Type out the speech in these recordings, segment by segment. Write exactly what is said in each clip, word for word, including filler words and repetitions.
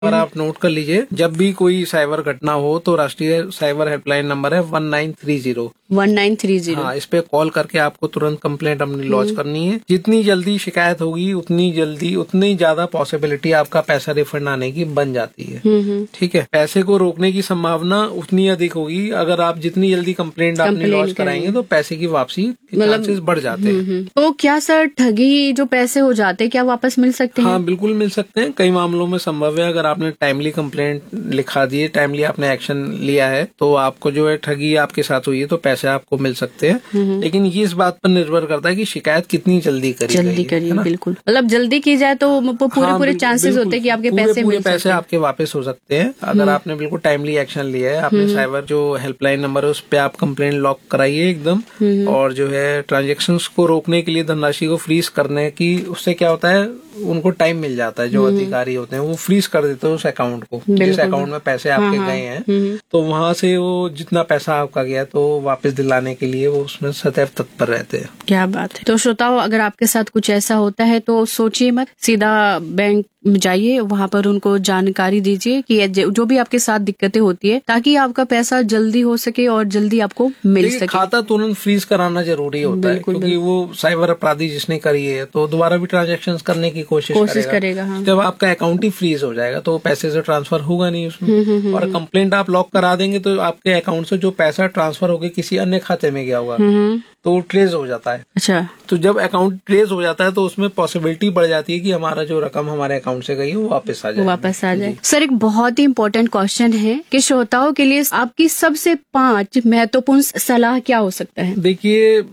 और आप नोट कर लीजिए, जब भी कोई साइबर घटना हो तो राष्ट्रीय साइबर हेल्पलाइन नंबर है one nine three zero one nine three zero. हाँ, इस पे कॉल करके आपको तुरंत कंप्लेंट अपनी लॉन्च करनी है। जितनी जल्दी शिकायत होगी उतनी जल्दी उतनी ज्यादा पॉसिबिलिटी आपका पैसा रिफंड आने की बन जाती है। ठीक है, पैसे को रोकने की संभावना उतनी अधिक होगी अगर आप जितनी जल्दी कंप्लेंट आपने लॉन्च कराएंगे तो पैसे की वापसी के चांसेस बढ़ जाते हैं। तो क्या सर ठगी जो पैसे हो जाते हैं क्या वापस मिल सकते हैं? हाँ, बिल्कुल मिल सकते हैं। कई मामलों में संभव है, अगर आपने टाइमली कंप्लेंट लिखा दी है, टाइमली आपने एक्शन लिया है, तो आपको जो है ठगी आपके साथ हुई है तो पैसे आपको मिल सकते हैं। लेकिन ये इस बात पर निर्भर करता है कि शिकायत कितनी जल्दी करी जल्दी करिए। बिल्कुल, मतलब जल्दी की जाए तो पूरे हाँ, पूरे चांसेस होते हैं कि आपके पूरे, पैसे पूरे मिल पैसे आपके वापस हो सकते हैं अगर आपने बिल्कुल टाइमली एक्शन लिया है। आपने साइबर जो हेल्पलाइन नंबर है उस पे आप कंप्लेंट लॉक कराइए एकदम, और जो है ट्रांजेक्शंस को रोकने के लिए धनराशि को फ्रीज करने की, उससे क्या होता है उनको टाइम मिल जाता है। जो अधिकारी होते हैं वो फ्रीज कर देते हैं उस अकाउंट को, जिस अकाउंट में पैसे आपके गए हैं, तो वहाँ से वो जितना पैसा आपका गया तो वापस दिलाने के लिए वो उसमें सदैव तत्पर रहते हैं। क्या बात है। तो श्रोताओं, अगर आपके साथ कुछ ऐसा होता है तो सोचिए मत, सीधा बैंक जाइए, वहाँ पर उनको जानकारी दीजिए कि जो भी आपके साथ दिक्कतें होती है, ताकि आपका पैसा जल्दी हो सके और जल्दी आपको मिल सके। खाता तुरंत फ्रीज कराना जरूरी होता है, क्योंकि वो साइबर अपराधी जिसने करी है तो दोबारा भी ट्रांजेक्शन करने की कोशिश कोशिश करेगा, करेगा हाँ। जब आपका अकाउंट ही फ्रीज हो जाएगा तो पैसे से ट्रांसफर होगा नहीं उसमें। और कंप्लेंट आप लॉक करा देंगे तो आपके अकाउंट से जो पैसा ट्रांसफर होगा किसी अन्य खाते में गया होगा तो ट्रेस हो जाता है। अच्छा, तो जब अकाउंट ट्रेस हो जाता है तो उसमें पॉसिबिलिटी बढ़ जाती है कि हमारा जो रकम हमारे अकाउंट से गई है वो वापस आ जाए वापस आ जाए। सर, एक बहुत ही इम्पोर्टेंट क्वेश्चन है कि श्रोताओं के लिए आपकी सबसे पांच महत्वपूर्ण सलाह क्या हो सकता है? देखिए,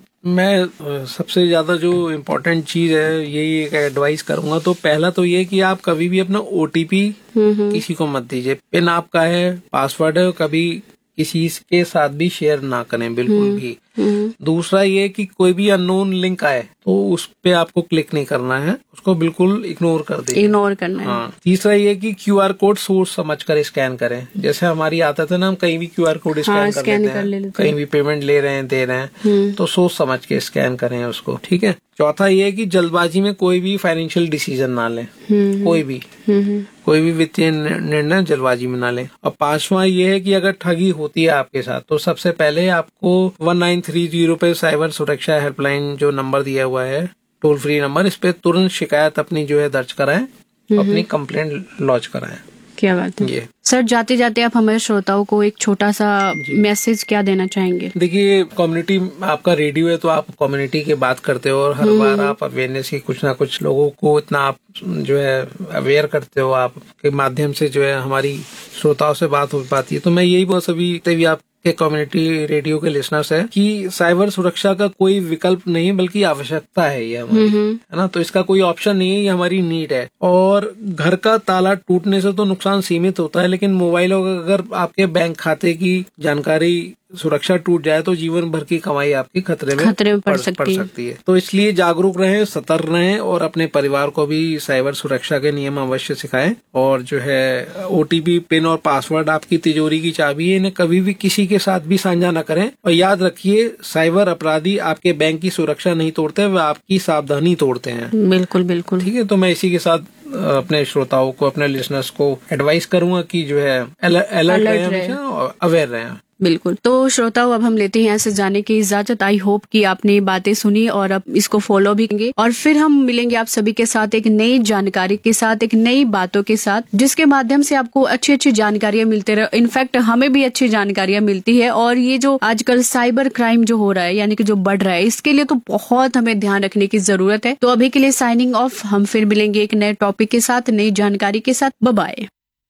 मैं सबसे ज्यादा जो इम्पोर्टेंट चीज है यही एक एडवाइस करूंगा। तो पहला तो ये कि आप कभी भी अपना ओटीपी किसी को मत दीजिए। पिन आपका है, पासवर्ड है, कभी किसी के साथ भी शेयर ना करें बिल्कुल भी। दूसरा ये कि कोई भी अननोन लिंक आए तो उस पे आपको क्लिक नहीं करना है, उसको बिल्कुल इग्नोर कर दीजिए। इग्नोर करना है। हाँ। तीसरा ये कि क्यूआर कोड सोच समझ कर स्कैन करें। जैसे हमारी आता था ना, हम कहीं भी क्यूआर कोड स्कैन हाँ, कर लेते हैं, कर ले कहीं भी पेमेंट ले रहे हैं, दे रहे हैं, तो सोच समझ के स्कैन करें उसको। ठीक है। चौथा ये कि जल्दबाजी में कोई भी फाइनेंशियल डिसीजन ना लें, कोई भी कोई भी वित्तीय निर्णय जल्दबाजी में ना लें। और पांचवा ये है कि अगर ठगी होती है आपके साथ तो सबसे पहले आपको वन नाइन थ्री जीरो पे साइबर सुरक्षा हेल्पलाइन जो नंबर दिया हुआ है, टोल फ्री नंबर, इस पे तुरंत शिकायत अपनी जो है दर्ज कराएं, अपनी कंप्लेंट लॉन्च कराएं। क्या बात है। सर, जाते जाते आप हमारे श्रोताओं को एक छोटा सा मैसेज क्या देना चाहेंगे? देखिए, कम्युनिटी आपका रेडियो है तो आप कम्युनिटी की बात करते हो और हर बार आप अवेयरनेस की कुछ ना कुछ लोगों को इतना आप जो है अवेयर करते हो, आपके माध्यम से जो है हमारी श्रोताओं से बात हो पाती है। तो मैं यही बहुत सभी भी आप के कम्युनिटी रेडियो के लिसनर्स है कि साइबर सुरक्षा का कोई विकल्प नहीं बल्कि आवश्यकता है ये हमारी, है ना। तो इसका कोई ऑप्शन नहीं है, ये हमारी नीड है। और घर का ताला टूटने से तो नुकसान सीमित होता है, लेकिन मोबाइल अगर आपके बैंक खाते की जानकारी सुरक्षा टूट जाए तो जीवन भर की कमाई आपकी खतरे में खतरे में पड़, पड़, सकती, पड़ सकती है। तो इसलिए जागरूक रहें, सतर्क रहें और अपने परिवार को भी साइबर सुरक्षा के नियम अवश्य सिखाएं। और जो है ओटीपी, पिन और पासवर्ड आपकी तिजोरी की चाबी है, इन्हें कभी भी किसी के साथ भी साझा न करें। और याद रखिए, साइबर अपराधी आपके बैंक की सुरक्षा नहीं तोड़ते, वे आपकी सावधानी तोड़ते हैं। बिल्कुल बिल्कुल। ठीक है। तो मैं इसी के साथ अपने श्रोताओं को, अपने लिसनर्स को एडवाइस करूंगा कि जो है अलर्ट रहें और अवेयर रहें। बिल्कुल। तो श्रोताओं, अब हम लेते हैं यहाँ से जाने की इजाजत। आई होप कि आपने बातें सुनी और अब इसको फॉलो भी करेंगे, और फिर हम मिलेंगे आप सभी के साथ एक नई जानकारी के साथ, एक नई बातों के साथ, जिसके माध्यम से आपको अच्छी अच्छी जानकारियां मिलते रहे। इनफैक्ट हमें भी अच्छी जानकारियां मिलती है। और ये जो आजकल साइबर क्राइम जो हो रहा है, यानी कि जो बढ़ रहा है, इसके लिए तो बहुत हमें ध्यान रखने की जरूरत है। तो अभी के लिए साइनिंग ऑफ। हम फिर मिलेंगे एक नए टॉपिक के साथ, नई जानकारी के साथ। Bye bye.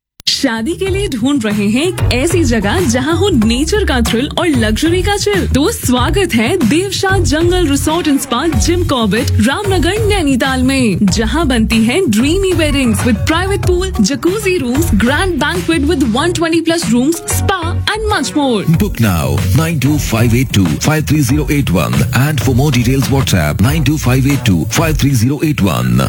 शादी के लिए ढूंढ रहे हैं एक ऐसी जगह जहां हो नेचर का थ्रिल और लग्जरी का चिल? तो स्वागत है देवशाह जंगल resort and spa, Jim Corbett, Ramnagar, Nainital में, जहां बनती है dreamy weddings with private pool, jacuzzi rooms, grand banquet with one twenty plus rooms, spa and much more. Book now nine two five eight two five three zero eight one and for more details WhatsApp nine two five eight two five three zero eight one.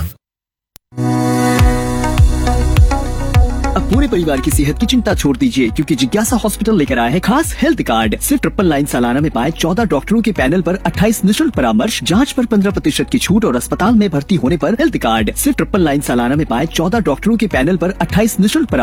अब पूरे परिवार की सेहत की चिंता छोड़ दीजिए, क्योंकि जिज्ञासा हॉस्पिटल लेकर आया है खास हेल्थ कार्ड। सिर्फ ट्रिपल नाइन सालाना में पाए चौदह डॉक्टरों के पैनल पर अट्ठाईस निशुल्क परामर्श, जांच पर पंद्रह प्रतिशत की छूट और अस्पताल में भर्ती होने पर हेल्थ कार्ड। सिर्फ ट्रिपल नाइन सालाना में पाए चौदह डॉक्टरों के पैनल पर अट्ठाईस निशुल्क